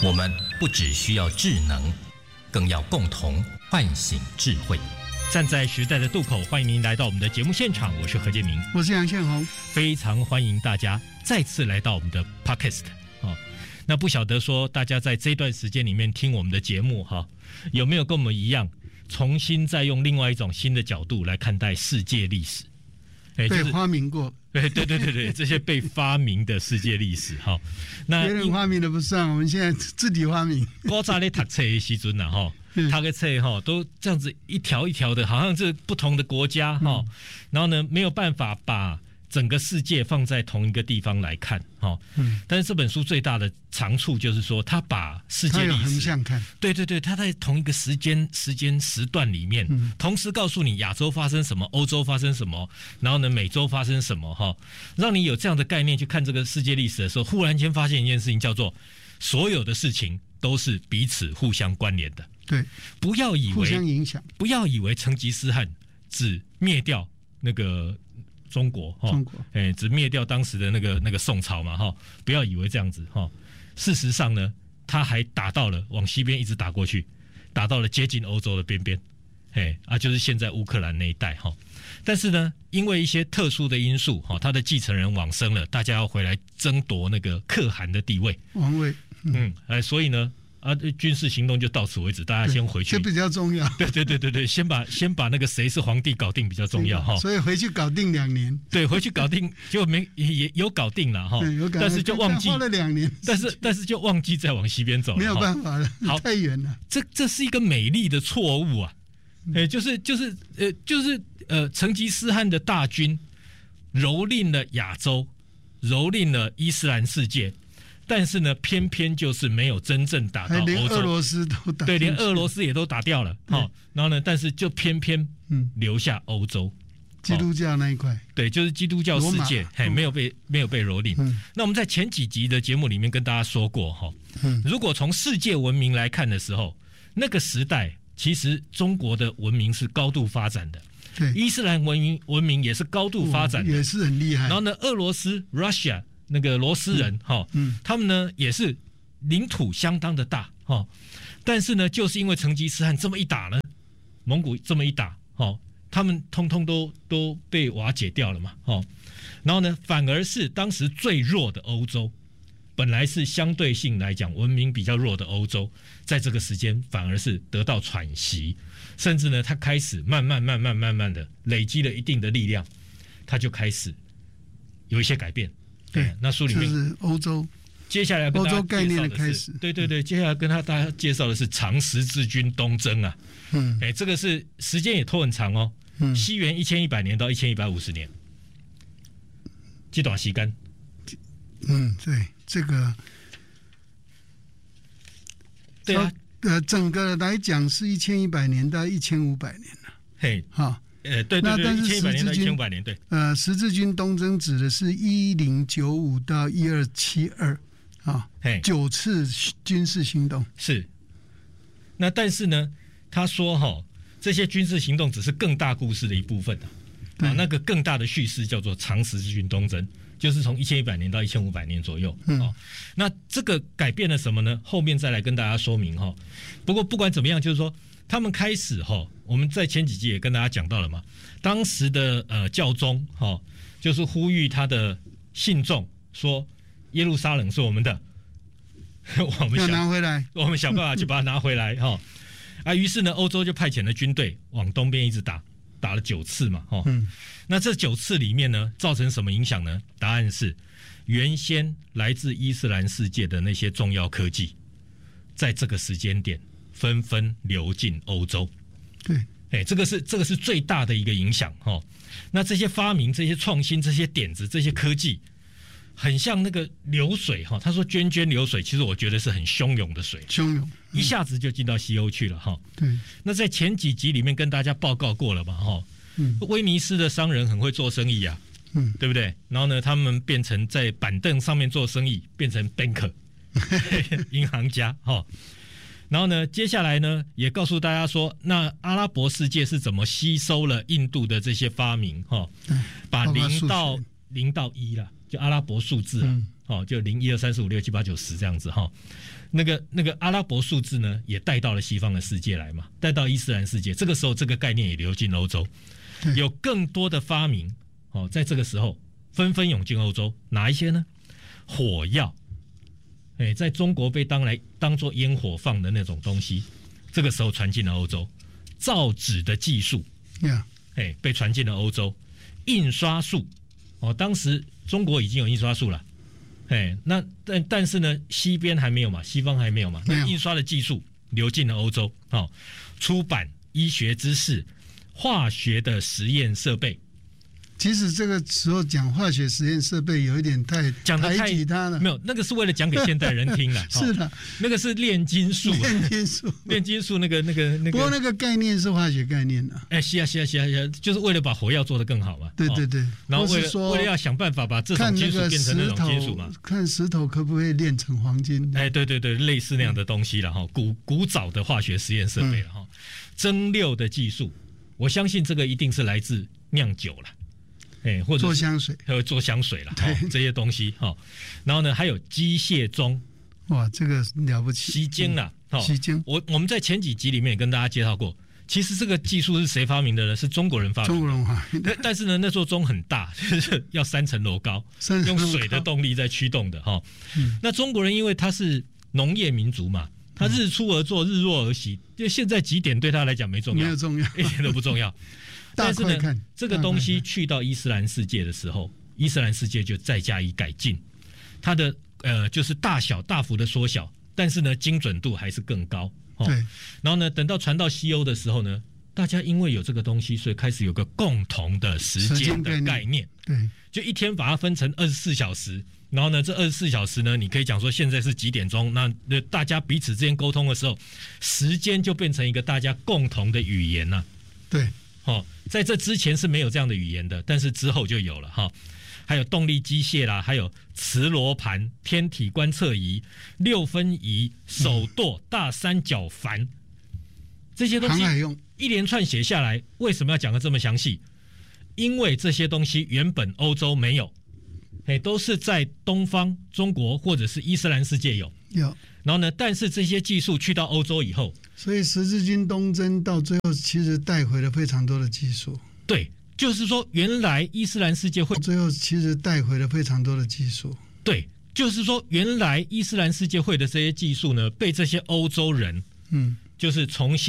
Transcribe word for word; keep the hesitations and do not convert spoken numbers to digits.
我们不只需要智能，更要共同唤醒智慧。 站在时代的渡口，欢迎您来到我们的节目现场，我是何建明， 我是杨宪宏， 非常欢迎大家再次来到我们的 Podcast、哦、那不晓得说大家在这段时间里面听我们的节目、哦、有没有跟我们一样重新再用另外一种新的角度来看待世界历史、 欸就是、被发明过， 对对对对对，这些被发明的世界历史哈，那别人发明的不算，我们现在自己发明。 古早咧读册的时阵呐哈，读个册哈都这样子一条一条的，好像是不同的国家哈、嗯，然后呢没有办法把整个世界放在同一个地方来看哈、嗯，但是这本书最大的长处就是说，它把世界历史它有横向看， 对对对，它在同一个时间时间时段里面、嗯，同时告诉你亚洲发生什么，欧洲发生什么，然后呢美洲发生什么哈，让你有这样的概念去看这个世界历史的时候，忽然间发现一件事情，叫做所有的事情都是彼此互相关联的。 对， 不要以为互相影响， 不要以为成吉思汗只灭掉那个。中国哈，中国哎，只灭掉当时的那个那个宋朝嘛哈，不要以为这样子哈。事实上呢，他还打到了往西边一直打过去，打到了接近欧洲的边边，哎啊，就是现在乌克兰那一带哈。但是呢，因为一些特殊的因素哈，他的继承人往生了，大家要回来争夺那个可汗的地位王位， 嗯，哎、嗯，所以呢。啊，军事行动就到此为止，大家先回去， 这比较重要。 对对对对对，先把先把那个谁是皇帝搞定比较重要哈。 所以回去搞定两年。对， 回去搞定就没也有搞定了哈，但是就忘记花了两年， 但是但是就忘记再往西边走了， 没有办法了，好太远了。 这这是一个美丽的错误啊！哎、嗯，就是就是呃就是呃，成吉思汗的大军蹂躏了亚洲，蹂躏了伊斯兰世界。但是呢，偏偏就是没有真正打到欧洲， 连俄罗斯都打， 对，连俄罗斯也都打掉了。好，然后呢，但是就偏偏留下欧洲、嗯、 基督教那一块， 对，就是基督教世界，嘿，没有被没有被蹂躏、嗯。那我们在前几集的节目里面跟大家说过，哈、嗯，如果从世界文明来看的时候，那个时代其实中国的文明是高度发展的。 对， 伊斯兰文明文明也是高度发展的， 也是很厉害。 然后呢，俄罗斯 Russia。那个罗斯人哈、嗯嗯，他们呢也是领土相当的大哈，但是呢，就是因为成吉思汗这么一打呢，蒙古这么一打哈，他们通通都都被瓦解掉了嘛哈，然后呢，反而是当时最弱的欧洲，本来是相对性来讲文明比较弱的欧洲，在这个时间反而是得到喘息，甚至呢，他开始慢慢慢慢慢慢的累积了一定的力量，他就开始有一些改变。 对， 那书里面就是欧洲， 接下来跟大家欧洲概念的开始。 对对对，接下来跟他大家介绍的是长十字军东征啊。嗯，哎，这个是时间也拖很长哦。嗯，西元一千一百年到一千一百五十年，这段时间。 嗯，对，这个， 对啊， 呃，整个来讲是一千一百年到一千五百年了。 嘿， 好。 呃，对对对，一千一百年到一千五百年，对。 呃，十字军东征指的是一零九五到一二七二啊，九次军事行动是。那但是呢，他说哈、哦，这些军事行动只是更大故事的一部分啊。啊，那个更大的叙事叫做长十字军东征，就是从一千一百年到一千五百年左右。嗯、哦，那这个改变了什么呢？后面再来跟大家说明哈、哦。不过不管怎么样，就是说。他们开始哈，我们在前几集也跟大家讲到了嘛，当时的呃教宗哈，就是呼吁他的信众说，耶路撒冷是我们的，我们要拿回来， 我们想办法去把它拿回来哈。啊，于是呢，欧洲就派遣了军队往东边一直打，打了九次嘛哈。嗯，那这九次里面呢，造成什么影响呢？答案是，原先来自伊斯兰世界的那些重要科技，在这个时间点。纷纷流进欧洲， 对， 哎，这个是这个是最大的一个影响哈、哦。那这些发明、这些创新、这些点子、这些科技，很像那个流水哈。他说涓涓流水，其实我觉得是很汹涌的水， 汹涌、 嗯、一下子就进到西欧去了哈。 对， 那在前几集里面跟大家报告过了嘛哈。嗯，威尼斯的商人很会做生意啊，嗯，对不对？然后呢，他们变成在板凳上面做生意，变成 banker 银行家哈。哦然后呢，接下来呢，也告诉大家说，那阿拉伯世界是怎么吸收了印度的这些发明，哈、哦，把零到零到一啦，就阿拉伯数字啊，嗯哦，就零一二三四五六七八九十这样子哈、哦。那个那个阿拉伯数字呢，也带到了西方的世界来嘛，带到伊斯兰世界。这个时候，这个概念也流进欧洲，有更多的发明哦，在这个时候纷纷涌进欧洲。哪一些呢？火药，哎，在中国被当来当做烟火放的那种东西，这个时候传进了欧洲。造纸的技术， yeah. 哎，被传进了欧洲。印刷术，哦，当时中国已经有印刷术了，哎，那但但是呢，西边还没有嘛，西方还没有嘛，那印刷的技术流进了欧洲。哦，出版、医学知识、化学的实验设备。 其实这个时候讲化学实验设备有一点太讲的太挤他了， 没有，那个是为了讲给现代人听的。 是的、哦， 那个是炼金术， 炼金术， 炼金术那个那个那个。 不过那个概念是化学概念的、啊。 哎，是啊是啊是啊是啊，就是为了把火药做得更好嘛。 对对对， 哦、然后为了为了要想办法把这种金属变成那种金属嘛， 看石头可不可以炼成黄金？ 哎，对对对，类似那样的东西了哈，古古早的化学实验设备了哈，蒸馏的技术，我相信这个一定是来自酿酒了。哎，或者做香水， 还有做香水了，哦，这些东西哈、哦。然后呢，还有机械钟， 哇，这个了不起， 吸睛啦， 哦，吸睛。 我我们在前几集里面也跟大家介绍过，其实这个技术是谁发明的呢？是中国人发明的。 中国人发明的。 但是呢，那座钟很大，就是要三层楼高，用水的动力在驱动的哈、哦嗯。那中国人因为他是农业民族嘛，他日出而作，日落而息，就现在几点对他来讲没重要， 没有重要， 一点都不重要。但是呢，这个东西去到伊斯兰世界的时候，伊斯兰世界就再加以改进，它的呃就是大小大幅的缩小，但是呢精准度还是更高。 哦、对。 然后呢，等到传到西欧的时候呢，大家因为有这个东西，所以开始有个共同的时间的概念。 对。 就一天把它分成二十四小时，然后呢，这二十四小时呢，你可以讲说现在是几点钟，那大家彼此之间沟通的时候，时间就变成一个大家共同的语言了、啊。 对。 哦，在这之前是没有这样的语言的，但是之后就有了哈、哦。还有动力机械啦，还有磁罗盘、天体观测仪、六分仪、手舵、嗯、大三角帆，这些东西一连串写下来，为什么要讲得这么详细？因为这些东西原本欧洲没有，哎，都是在东方、中国或者是伊斯兰世界有。 有。 然后呢，但是这些技术去到欧洲以后， 所以十字军东征到最后其实带回了非常多的技术。 对，就是说原来伊斯兰世界会最后其实带回了非常多的技术。 对，就是说原来伊斯兰世界会的这些技术呢，被这些欧洲人，嗯，就是重新。